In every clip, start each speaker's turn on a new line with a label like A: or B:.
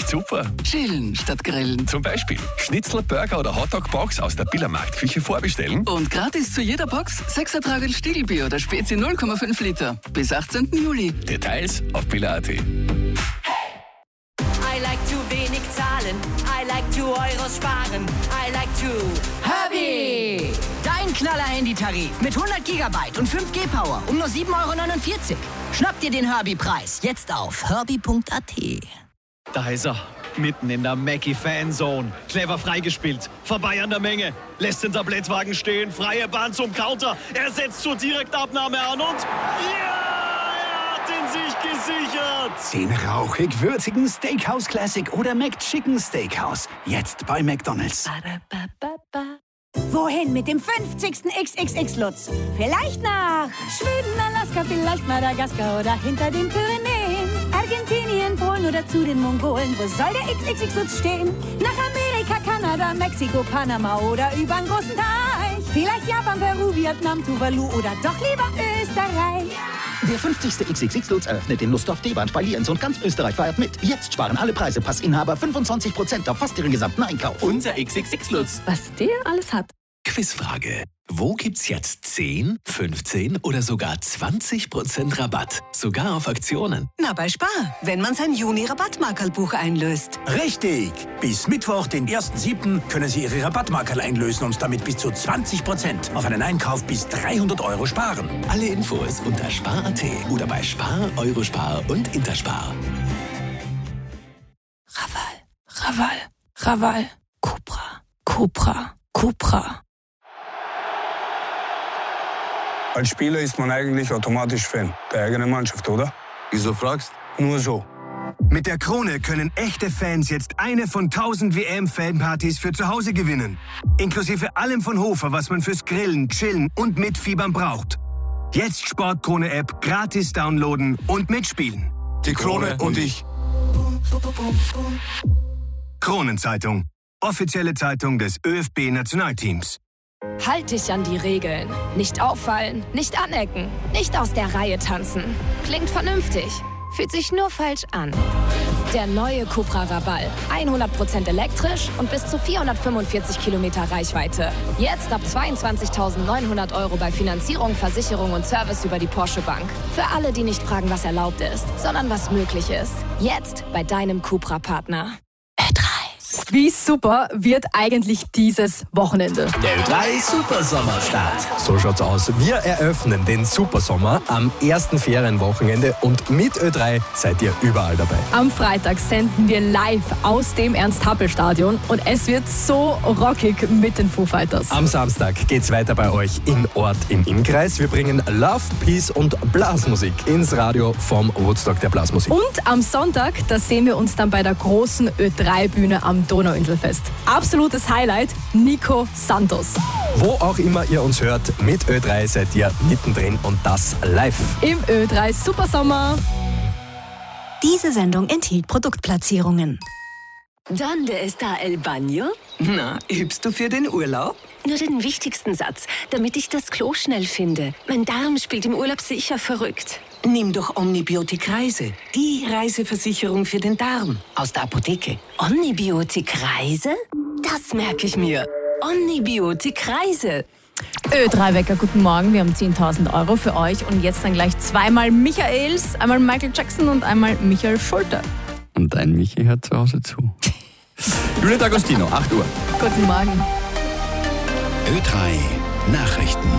A: super.
B: Chillen statt grillen.
A: Zum Beispiel Schnitzel, Burger oder Hotdog-Box aus der Billermarktküche vorbestellen.
B: Und gratis zu jeder Box 6er Tragel Stiegelbier oder Spezi 0,5 Liter. Bis 18. Juli.
A: Details auf biller.at.
C: I like to wenig zahlen. I like to Euros sparen. I like to
D: Herbie! Dein Knaller-Handy-Tarif mit 100 GB und 5G-Power um nur 7,49 €. Schnapp dir den Herbie-Preis jetzt auf herbie.at.
E: Da ist er, mitten in der Mackie-Fanzone. Clever freigespielt, vorbei an der Menge. Lässt den Tablettwagen stehen, freie Bahn zum Counter. Er setzt zur Direktabnahme an und... Ja! Er hat ihn sich gesichert!
F: Den rauchig-würzigen Steakhouse Classic oder McChicken Steakhouse. Jetzt bei McDonald's.
G: Wohin mit dem 50. XXX-Lutz? Vielleicht nach Schweden, Alaska, vielleicht Madagaskar oder hinter den Pyrenäen. Argentinien, Polen oder zu den Mongolen. Wo soll der XXX-Lutz stehen? Nach Amerika, Kanada, Mexiko, Panama oder übern großen Teich. Vielleicht Japan, Peru, Vietnam, Tuvalu oder doch lieber Österreich.
F: Der 50. XXX-Lutz eröffnet in Lustdorf, Deband bei Lienz und ganz Österreich feiert mit. Jetzt sparen alle Preise. Passinhaber 25% auf fast ihren gesamten Einkauf.
B: Unser XXX-Lutz.
H: Was der alles hat.
A: Quizfrage. Wo gibt's jetzt 10, 15 oder sogar 20% Rabatt? Sogar auf Aktionen.
I: Na, bei Spar, wenn man sein Juni-Rabattmarkerlbuch einlöst.
J: Richtig! Bis Mittwoch, den 1.7. können Sie Ihre Rabattmarkerl einlösen und damit bis zu 20% auf einen Einkauf bis 300 € sparen.
A: Alle Infos unter spar.at oder bei Spar, Eurospar und Interspar.
H: Raval. Cupra.
K: Als Spieler ist man eigentlich automatisch Fan der eigenen Mannschaft, oder?
L: Wieso fragst?
K: Nur so.
M: Mit der Krone können echte Fans jetzt eine von 1000 WM-Fanpartys für zu Hause gewinnen. Inklusive allem von Hofer, was man fürs Grillen, Chillen und Mitfiebern braucht. Jetzt Sportkrone-App gratis downloaden und mitspielen.
L: Die Krone und ich.
M: Kronenzeitung. Offizielle Zeitung des ÖFB-Nationalteams.
H: Halt dich an die Regeln. Nicht auffallen, nicht anecken, nicht aus der Reihe tanzen. Klingt vernünftig, fühlt sich nur falsch an. Der neue Cupra Raval. 100% elektrisch und bis zu 445 Kilometer Reichweite. Jetzt ab 22.900 € bei Finanzierung, Versicherung und Service über die Porsche Bank. Für alle, die nicht fragen, was erlaubt ist, sondern was möglich ist. Jetzt bei deinem Cupra-Partner.
N: Wie super wird eigentlich dieses Wochenende?
O: Der Ö3 Supersommerstart. So schaut's aus. Wir eröffnen den Supersommer am ersten Ferienwochenende und mit Ö3 seid ihr überall dabei.
N: Am Freitag senden wir live aus dem Ernst-Happel-Stadion und es wird so rockig mit den Foo Fighters.
O: Am Samstag geht's weiter bei euch in Ort im Innkreis. Wir bringen Love, Peace und Blasmusik ins Radio vom Woodstock der Blasmusik.
N: Und am Sonntag, da sehen wir uns dann bei der großen Ö3-Bühne am Donauinselfest. Absolutes Highlight, Nico Santos.
O: Wo auch immer ihr uns hört, mit Ö3 seid ihr mittendrin und das live.
N: Im Ö3 Supersommer.
P: Diese Sendung enthielt Produktplatzierungen.
I: ¿Dónde está el baño? Na, übst du für den Urlaub?
P: Nur den wichtigsten Satz, damit ich das Klo schnell finde. Mein Darm spielt im Urlaub sicher verrückt.
I: Nimm doch Omnibiotik Reise. Die Reiseversicherung für den Darm. Aus der Apotheke.
P: Omnibiotik Reise? Das merke ich mir. Omnibiotik Reise.
N: Ö3-Wecker, guten Morgen. Wir haben 10.000 € für euch und jetzt dann gleich zweimal Michaels, einmal Michael Jackson und einmal Michael Schulte.
L: Und dein Michi hört zu Hause zu. Julia D'Agostino, 8 Uhr.
N: Guten Morgen.
A: Ö3 Nachrichten.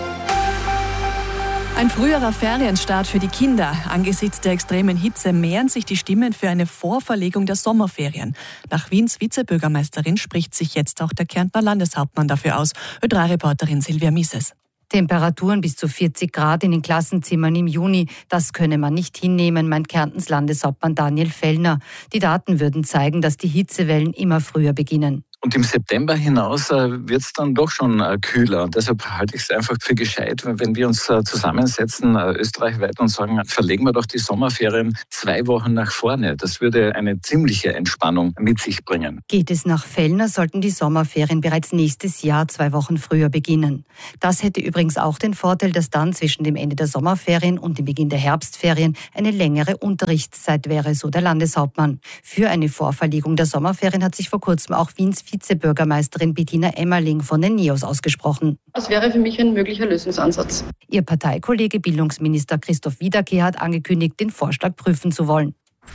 Q: Ein früherer Ferienstart für die Kinder. Angesichts der extremen Hitze mehren sich die Stimmen für eine Vorverlegung der Sommerferien. Nach Wiens Vizebürgermeisterin spricht sich jetzt auch der Kärntner Landeshauptmann dafür aus. Ö3-Reporterin Silvia Mises.
R: Temperaturen bis zu 40 Grad in den Klassenzimmern im Juni, das könne man nicht hinnehmen, meint Kärntens Landeshauptmann Daniel Fellner. Die Daten würden zeigen, dass die Hitzewellen immer früher beginnen.
S: Und im September hinaus wird es dann doch schon kühler. Und deshalb halte ich es einfach für gescheit, wenn wir uns zusammensetzen, österreichweit, und sagen, verlegen wir doch die Sommerferien 2 Wochen nach vorne. Das würde eine ziemliche Entspannung mit sich bringen.
R: Geht es nach Fellner, sollten die Sommerferien bereits nächstes Jahr 2 Wochen früher beginnen. Das hätte übrigens auch den Vorteil, dass dann zwischen dem Ende der Sommerferien und dem Beginn der Herbstferien eine längere Unterrichtszeit wäre, so der Landeshauptmann. Für eine Vorverlegung der Sommerferien hat sich vor kurzem auch Wiens Vizebürgermeisterin Bettina Emmerling von den NEOS ausgesprochen.
T: Das wäre für mich ein möglicher Lösungsansatz.
R: Ihr Parteikollege Bildungsminister Christoph Wiederkehr hat angekündigt, den Vorschlag prüfen zu wollen.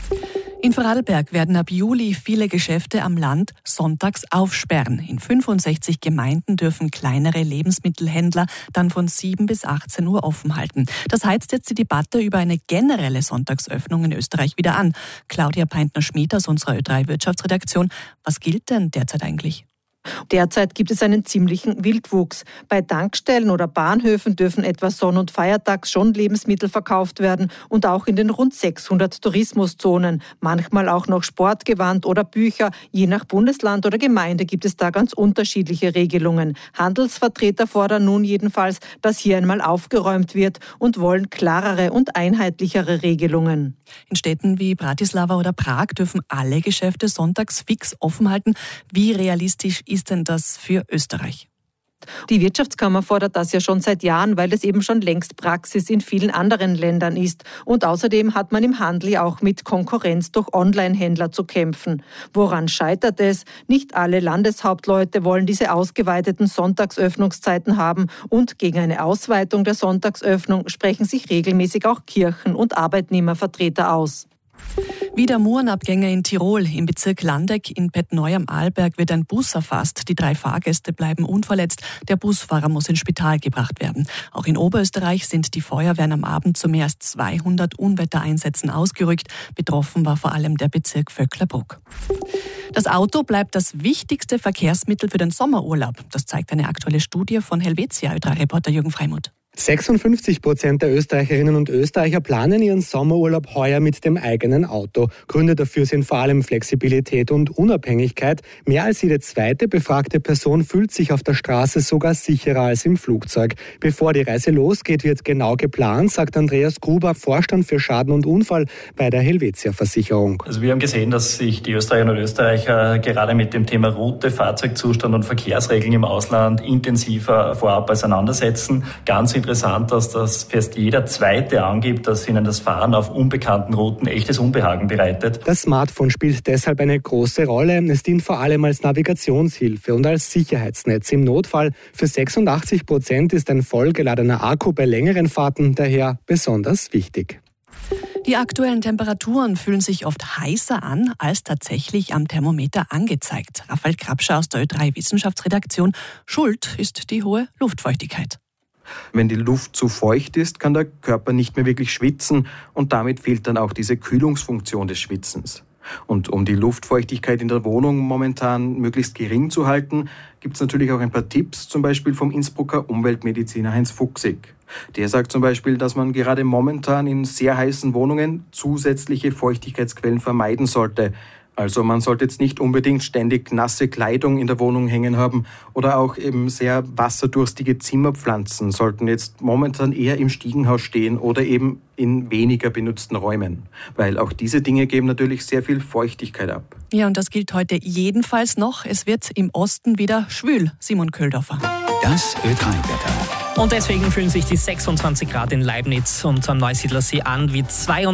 Q: In Vorarlberg werden ab Juli viele Geschäfte am Land sonntags aufsperren. In 65 Gemeinden dürfen kleinere Lebensmittelhändler dann von 7 bis 18 Uhr offen halten. Das heizt jetzt die Debatte über eine generelle Sonntagsöffnung in Österreich wieder an. Claudia Peintner-Schmid aus unserer Ö3 Wirtschaftsredaktion. Was gilt denn derzeit eigentlich?
U: Derzeit gibt es einen ziemlichen Wildwuchs. Bei Tankstellen oder Bahnhöfen dürfen etwa Sonn- und Feiertags schon Lebensmittel verkauft werden und auch in den rund 600 Tourismuszonen. Manchmal auch noch Sportgewand oder Bücher. Je nach Bundesland oder Gemeinde gibt es da ganz unterschiedliche Regelungen. Handelsvertreter fordern nun jedenfalls, dass hier einmal aufgeräumt wird und wollen klarere und einheitlichere Regelungen.
Q: In Städten wie Bratislava oder Prag dürfen alle Geschäfte sonntags fix offen halten. Wie realistisch ist denn das für Österreich?
U: Die Wirtschaftskammer fordert das ja schon seit Jahren, weil es eben schon längst Praxis in vielen anderen Ländern ist. Und außerdem hat man im Handel ja auch mit Konkurrenz durch Online-Händler zu kämpfen. Woran scheitert es? Nicht alle Landeshauptleute wollen diese ausgeweiteten Sonntagsöffnungszeiten haben. Und gegen eine Ausweitung der Sonntagsöffnung sprechen sich regelmäßig auch Kirchen- und Arbeitnehmervertreter aus.
Q: Wieder Murenabgänge in Tirol. Im Bezirk Landeck in Bettneu am Arlberg wird ein Bus erfasst. Die 3 Fahrgäste bleiben unverletzt. Der Busfahrer muss ins Spital gebracht werden. Auch in Oberösterreich sind die Feuerwehren am Abend zu mehr als 200 Unwettereinsätzen ausgerückt. Betroffen war vor allem der Bezirk Vöcklerbruck. Das Auto bleibt das wichtigste Verkehrsmittel für den Sommerurlaub. Das zeigt eine aktuelle Studie von Helvetia, Ö3-Reporter Jürgen Freimuth.
V: 56% der Österreicherinnen und Österreicher planen ihren Sommerurlaub heuer mit dem eigenen Auto. Gründe dafür sind vor allem Flexibilität und Unabhängigkeit. Mehr als jede zweite befragte Person fühlt sich auf der Straße sogar sicherer als im Flugzeug. Bevor die Reise losgeht, wird genau geplant, sagt Andreas Gruber, Vorstand für Schaden und Unfall bei der Helvetia-Versicherung.
W: Also wir haben gesehen, dass sich die Österreicherinnen und Österreicher gerade mit dem Thema Route, Fahrzeugzustand und Verkehrsregeln im Ausland intensiver vorab auseinandersetzen. Ganz interessant, dass das fast jeder Zweite angibt, dass ihnen das Fahren auf unbekannten Routen echtes Unbehagen bereitet.
V: Das Smartphone spielt deshalb eine große Rolle. Es dient vor allem als Navigationshilfe und als Sicherheitsnetz im Notfall. Für 86% ist ein vollgeladener Akku bei längeren Fahrten daher besonders wichtig.
Q: Die aktuellen Temperaturen fühlen sich oft heißer an, als tatsächlich am Thermometer angezeigt. Raphael Krapscher aus der Ö3 Wissenschaftsredaktion. Schuld ist die hohe Luftfeuchtigkeit.
X: Wenn die Luft zu feucht ist, kann der Körper nicht mehr wirklich schwitzen und damit fehlt dann auch diese Kühlungsfunktion des Schwitzens. Und um die Luftfeuchtigkeit in der Wohnung momentan möglichst gering zu halten, gibt es natürlich auch ein paar Tipps, zum Beispiel vom Innsbrucker Umweltmediziner Heinz Fuchsig. Der sagt zum Beispiel, dass man gerade momentan in sehr heißen Wohnungen zusätzliche Feuchtigkeitsquellen vermeiden sollte. Also man sollte jetzt nicht unbedingt ständig nasse Kleidung in der Wohnung hängen haben oder auch eben sehr wasserdurstige Zimmerpflanzen sollten jetzt momentan eher im Stiegenhaus stehen oder eben in weniger benutzten Räumen, weil auch diese Dinge geben natürlich sehr viel Feuchtigkeit ab.
Q: Ja, und das gilt heute jedenfalls noch. Es wird im Osten wieder schwül. Simon Köhldorfer.
A: Das Ö3-Wetter.
Y: Und deswegen fühlen sich die 26 Grad in Leibniz und am Neusiedlersee an wie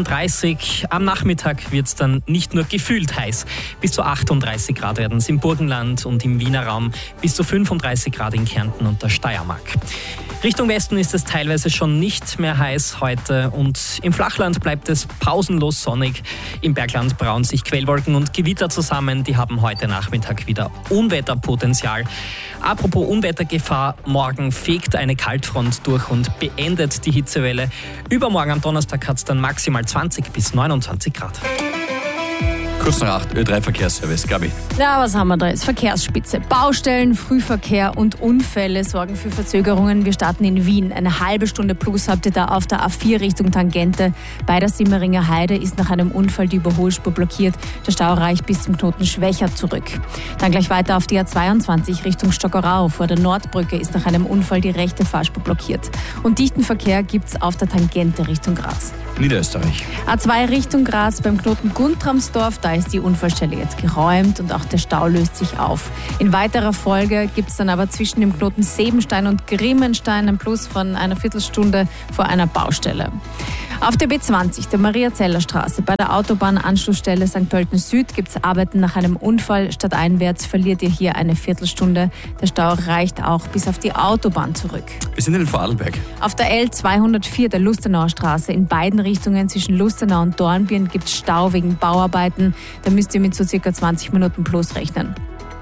Y: 32. Am Nachmittag wird es dann nicht nur gefühlt heiß. Bis zu 38 Grad werden es im Burgenland und im Wiener Raum. Bis zu 35 Grad in Kärnten und der Steiermark. Richtung Westen ist es teilweise schon nicht mehr heiß heute und im Flachland bleibt es pausenlos sonnig. Im Bergland brauen sich Quellwolken und Gewitter zusammen. Die haben heute Nachmittag wieder Unwetterpotenzial. Apropos Unwettergefahr, morgen fegt eine Kaltfront durch und beendet die Hitzewelle. Übermorgen am Donnerstag hat es dann maximal 20 bis 29 Grad.
L: Kurz nach 8, Ö3 Verkehrsservice, Gabi.
N: Ja, was haben wir da jetzt? Verkehrsspitze. Baustellen, Frühverkehr und Unfälle sorgen für Verzögerungen. Wir starten in Wien. Eine halbe Stunde plus habt ihr da auf der A4 Richtung Tangente. Bei der Simmeringer Heide ist nach einem Unfall die Überholspur blockiert. Der Stau reicht bis zum Knoten Schwächert zurück. Dann gleich weiter auf die A22 Richtung Stockerau. Vor der Nordbrücke ist nach einem Unfall die rechte Fahrspur blockiert. Und dichten Verkehr gibt's auf der Tangente Richtung Graz.
L: Niederösterreich.
N: A2 Richtung Graz beim Knoten Guntramsdorf, da ist die Unfallstelle jetzt geräumt und auch der Stau löst sich auf. In weiterer Folge gibt es dann aber zwischen dem Knoten Sebenstein und Grimmenstein ein Plus von einer Viertelstunde vor einer Baustelle. Auf der B20, der Maria-Zeller-Straße, bei der Autobahnanschlussstelle St. Pölten Süd gibt es Arbeiten nach einem Unfall. Stadteinwärts verliert ihr hier eine Viertelstunde. Der Stau reicht auch bis auf die Autobahn zurück.
L: Wir sind in Vorarlberg.
N: Auf der L204 der Lustenauer Straße in beiden Richtungen zwischen Lustenau und Dornbirn gibt es Stau wegen Bauarbeiten. Da müsst ihr mit so circa 20 Minuten plus rechnen.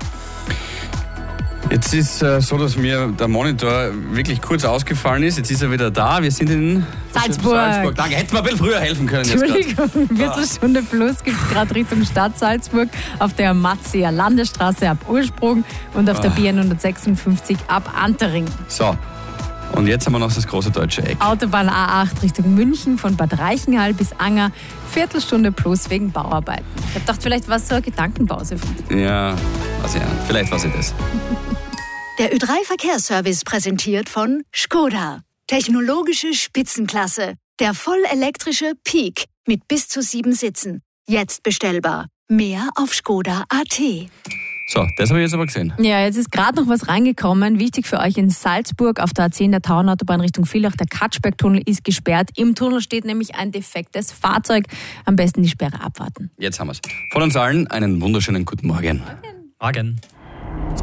L: Jetzt ist so, dass mir der Monitor wirklich kurz ausgefallen ist. Jetzt ist er wieder da. Wir sind in
N: Salzburg.
L: Danke, hätten wir ein bisschen früher helfen können.
N: Entschuldigung, Viertelstunde plus gibt es gerade Richtung Stadt Salzburg auf der Matzier Landesstraße ab Ursprung und auf der B156 ab Antering.
L: So, und jetzt haben wir noch das große deutsche Eck.
N: Autobahn A8 Richtung München von Bad Reichenhall bis Anger. Viertelstunde plus wegen Bauarbeiten. Ich hab gedacht, vielleicht war es so eine Gedankenpause.
L: Ja, weiß ich nicht. Vielleicht war sie das.
C: Der Ö3 Verkehrsservice präsentiert von Škoda. Technologische Spitzenklasse. Der vollelektrische Peak mit bis zu 7 Sitzen. Jetzt bestellbar. Mehr auf Škoda.at.
L: So, das habe ich jetzt aber gesehen.
N: Ja, jetzt ist gerade noch was reingekommen. Wichtig für euch in Salzburg auf der A10 der Tauernautobahn Richtung Villach. Der Katschbergtunnel ist gesperrt. Im Tunnel steht nämlich ein defektes Fahrzeug. Am besten die Sperre abwarten.
L: Jetzt haben wir es. Von uns allen einen wunderschönen guten Morgen.
Y: Morgen.